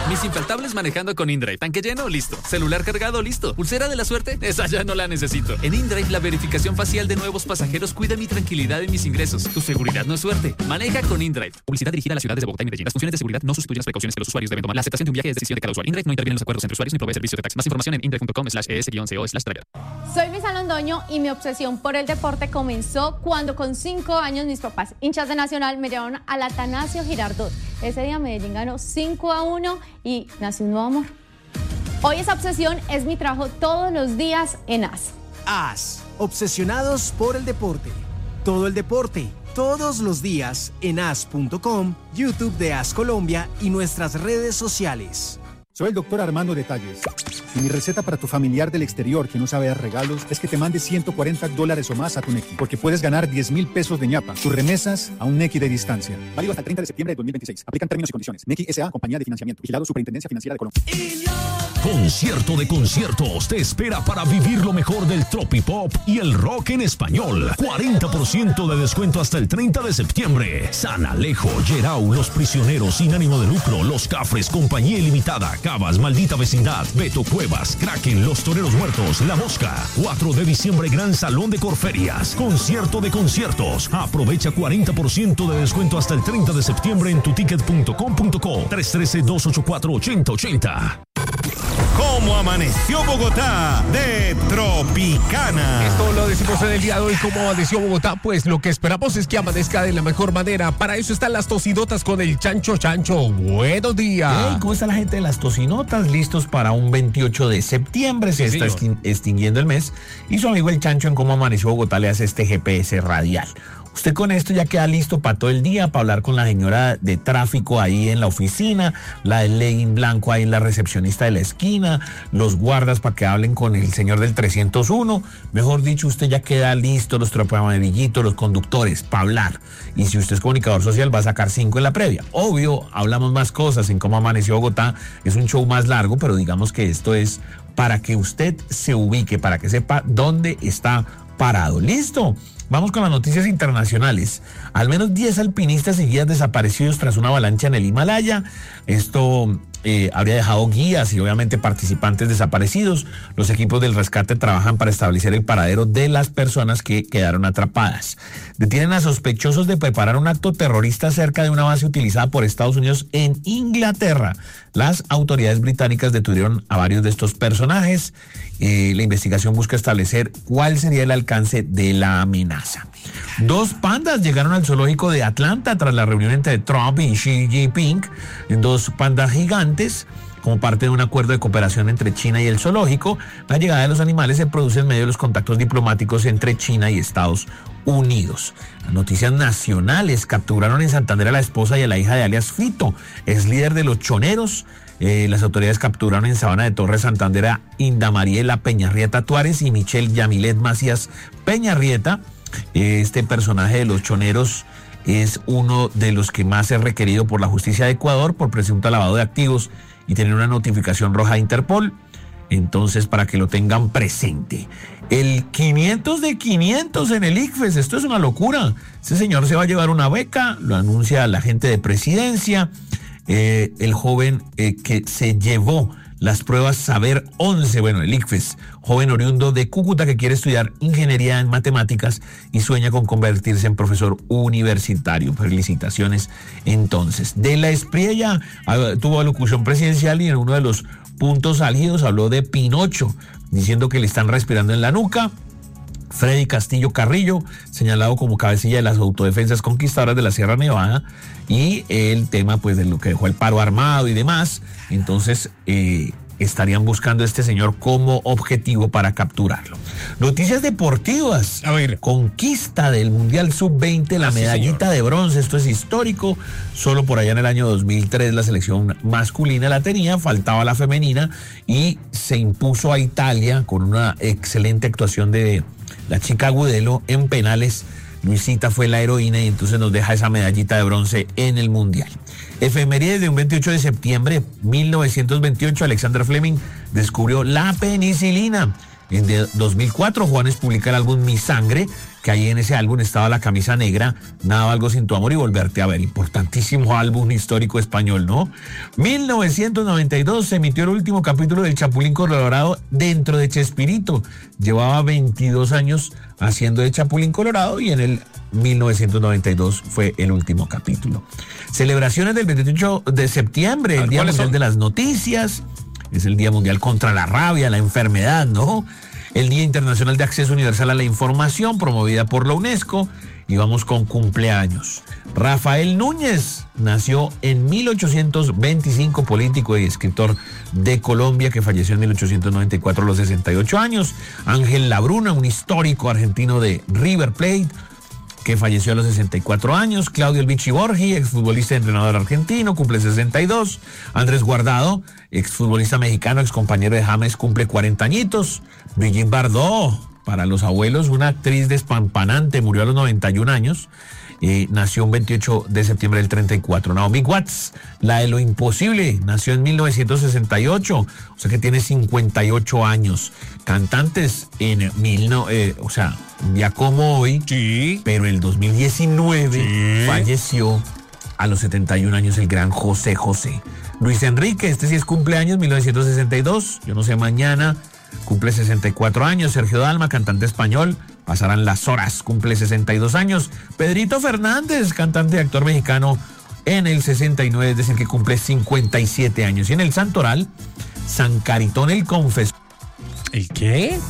Mis infaltables manejando con InDrive. Tanque lleno, listo. Celular cargado, listo. Pulsera de la suerte, esa ya no la necesito. En InDrive, la verificación facial de nuevos pasajeros cuida mi tranquilidad y mis ingresos. Tu seguridad no es suerte. Maneja con InDrive. Publicidad dirigida a las ciudades de Bogotá y Medellín. Las funciones de seguridad no sustituyen las precauciones que los usuarios deben tomar. La aceptación de un viaje es decisión de cada usuario. InDrive no interviene en los acuerdos entre usuarios ni provee servicio de taxi. Más información en indrive.com/es-co/travel. Soy Luisa Londoño y mi obsesión por el deporte comenzó cuando con 5 años mis papás, hinchas de Nacional, me llevaron al Atanasio Girardot. Ese día Medellín ganó 5-1 y nació un nuevo amor. Hoy esa obsesión es mi trabajo todos los días en AS. AS, obsesionados por el deporte. Todo el deporte, todos los días en as.com, YouTube de AS Colombia y nuestras redes sociales. Soy el doctor Armando Detalles. Y mi receta para tu familiar del exterior que no sabe dar regalos es que te mande $140 o más a tu Nequi, porque puedes ganar 10,000 pesos de ñapa. Tus remesas a un Nequi de distancia. Válido hasta el 30 de septiembre de 2026. Aplican términos y condiciones. Nequi S.A., compañía de financiamiento. Vigilado Superintendencia Financiera de Colombia. Concierto de conciertos te espera para vivir lo mejor del tropipop y el rock en español. 40% de descuento hasta el 30 de septiembre. San Alejo, Yerau, Los Prisioneros, Sin Ánimo de Lucro, Los Cafres, Compañía Ilimitada, Cabas, Maldita Vecindad, Beto Cuevas, Kraken, Los Toreros Muertos, La Mosca. 4 de diciembre, Gran Salón de Corferias. Concierto de conciertos. Aprovecha 40% de descuento hasta el 30 de septiembre en tuticket.com.co. 313-284-8080. ¿Cómo amaneció Bogotá? De Tropicana. Esto lo decimos en el día de hoy. ¿Cómo amaneció Bogotá? Pues lo que esperamos es que amanezca de la mejor manera. Para eso están las tocidotas con el Chancho Chancho. Buenos días. Hey, ¿cómo está la gente de las tocinotas? Listos para un 28 de septiembre. Se está extinguiendo el mes. Y su amigo el Chancho en Cómo amaneció Bogotá le hace este GPS radial. Usted con esto ya queda listo para todo el día, para hablar con la señora de tráfico ahí en la oficina, la del legging blanco ahí, la recepcionista de la esquina, los guardas para que hablen con el señor del 301. Mejor dicho, usted ya queda listo, los tropaamarillitos, los conductores, para hablar. Y si usted es comunicador social, va a sacar 5 en la previa. Obvio, hablamos más cosas en Cómo amaneció Bogotá. Es un show más largo, pero digamos que esto es para que usted se ubique, para que sepa dónde está parado. ¿Listo? Vamos con las noticias internacionales. Al menos 10 alpinistas y guías desaparecidos tras una avalancha en el Himalaya. Esto habría dejado guías y obviamente participantes desaparecidos. Los equipos del rescate trabajan para establecer el paradero de las personas que quedaron atrapadas. Detienen a sospechosos de preparar un acto terrorista cerca de una base utilizada por Estados Unidos en Inglaterra. Las autoridades británicas detuvieron a varios de estos personajes. La investigación busca establecer cuál sería el alcance de la amenaza. 2 pandas llegaron al zoológico de Atlanta tras la reunión entre Trump y Xi Jinping. 2 pandas gigantes, como parte de un acuerdo de cooperación entre China y el zoológico. La llegada de los animales se produce en medio de los contactos diplomáticos entre China y Estados Unidos. Las noticias nacionales: capturaron en Santander a la esposa y a la hija de alias Fito, ex líder de los choneros. Las autoridades capturaron en Sabana de Torres, Santander, a Inda Mariela Peñarrieta Tuárez y Michelle Yamilet Macías Peñarrieta. Este personaje de los choneros es uno de los que más es requerido por la justicia de Ecuador por presunto lavado de activos y tener una notificación roja de Interpol. Entonces, para que lo tengan presente. El 500 de 500 en el ICFES, esto es una locura. Este señor se va a llevar una beca, lo anuncia la gente de presidencia. El joven que se llevó las pruebas Saber 11, bueno, el ICFES, joven oriundo de Cúcuta que quiere estudiar ingeniería en matemáticas y sueña con convertirse en profesor universitario. Felicitaciones. Entonces, de la Espriella tuvo alocución presidencial y en uno de los puntos álgidos habló de Pinocho, diciendo que le están respirando en la nuca. Freddy Castillo Carrillo, señalado como cabecilla de las autodefensas conquistadoras de la Sierra Nevada, y el tema pues de lo que dejó el paro armado y demás. Entonces estarían buscando a este señor como objetivo para capturarlo. Noticias deportivas. A ver. Conquista del Mundial Sub-20, la medallita de bronce. Esto es histórico. Solo por allá en el año 2003 la selección masculina la tenía, faltaba la femenina y se impuso a Italia con una excelente actuación de la chica Agudelo en penales. Luisita fue la heroína y entonces nos deja esa medallita de bronce en el Mundial. Efemérides de un 28 de septiembre de 1928, Alexander Fleming descubrió la penicilina. En 2004, Juanes publica el álbum Mi Sangre, que que ahí en ese álbum estaba La camisa negra, Nada valgo sin tu amor y Volverte a ver. Importantísimo álbum histórico español, ¿no? 1992 se emitió el último capítulo del Chapulín Colorado dentro de Chespirito. Llevaba 22 años haciendo de Chapulín Colorado y en el 1992 fue el último capítulo. Celebraciones del 28 de septiembre, el Día Mundial de las Noticias. Es el Día Mundial contra la rabia, la enfermedad, ¿no? El Día Internacional de Acceso Universal a la Información, promovida por la UNESCO. Y vamos con cumpleaños. Rafael Núñez nació en 1825, político y escritor de Colombia, que falleció en 1894 a los 68 años. Ángel Labruna, un histórico argentino de River Plate, que falleció a los 64 años. Claudio El Vichy Borgi, exfutbolista y entrenador argentino, cumple 62. Andrés Guardado, exfutbolista mexicano, excompañero de James, cumple 40 añitos. Brigitte Bardot, para los abuelos, una actriz despampanante, murió a los 91 años. Nació un 28 de septiembre del 34. Naomi Watts, la de Lo Imposible, nació en 1968, o sea que tiene 58 años. Cantantes en un día como hoy, sí, pero el 2019 falleció a los 71 años el gran José José. Luis Enrique, este sí es cumpleaños, 1962, yo no sé mañana, cumple 64 años. Sergio Dalma, cantante español, pasarán las horas, cumple 62 años. Pedrito Fernández, cantante y actor mexicano, en el 69, es decir, que cumple 57 años. Y en el Santoral, San Caritón el Confesor. ¿El qué?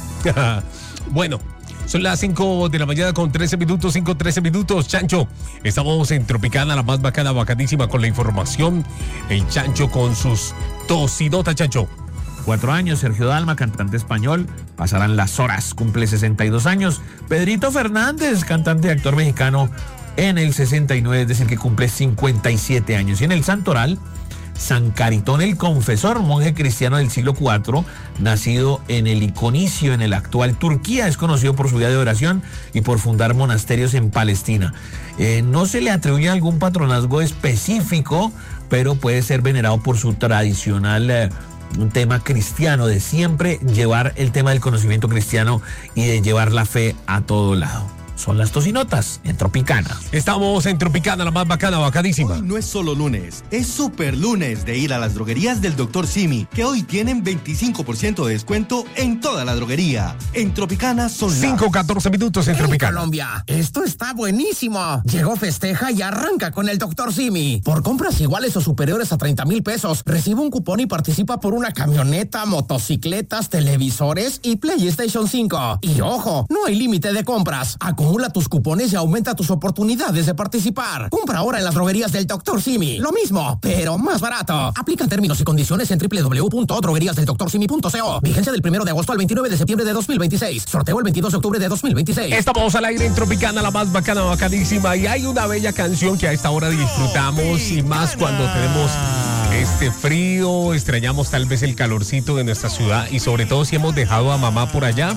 Bueno, son las 5 de la mañana con 13 minutos, 5:13 minutos. Chancho, estamos en Tropicana, la más bacana, bacanísima, con la información. El Chancho con sus tocidotas, Chancho. 4 años, Sergio Dalma, cantante español, pasarán las horas, cumple 62 años. Pedrito Fernández, cantante y actor mexicano, en el 69, es decir, que cumple 57 años. Y en el Santoral, San Caritón el Confesor, monje cristiano del siglo IV, nacido en el Iconicio, en el actual Turquía, es conocido por su vida de oración y por fundar monasterios en Palestina. No se le atribuye algún patronazgo específico, pero puede ser venerado por su tradicional un tema cristiano, de siempre llevar el tema del conocimiento cristiano y de llevar la fe a todo lado. Son las tocinotas en Tropicana. Estamos en Tropicana, la más bacana, bacadísima. Hoy no es solo lunes, es super lunes de ir a las droguerías del Dr. Simi, que hoy tienen 25% de descuento en toda la droguería. En Tropicana son 5:14 minutos en Tropicana. Colombia, esto está buenísimo. Llegó, festeja y arranca con el Dr. Simi. Por compras iguales o superiores a 30,000 pesos, recibe un cupón y participa por una camioneta, motocicletas, televisores y PlayStation 5. Y ojo, no hay límite de compras. Acumula tus cupones y aumenta tus oportunidades de participar. Compra ahora en las droguerías del Dr. Simi. Lo mismo, pero más barato. Aplica términos y condiciones en www.drogueriasdeldoctorsimi.co. Vigencia del 1 de agosto al 29 de septiembre de 2026. Sorteo el 22 de octubre de 2026. Estamos al aire en Tropicana, la más bacana, bacadísima. Y hay una bella canción que a esta hora disfrutamos y más cuando tenemos este frío, extrañamos tal vez el calorcito de nuestra ciudad y sobre todo si hemos dejado a mamá por allá.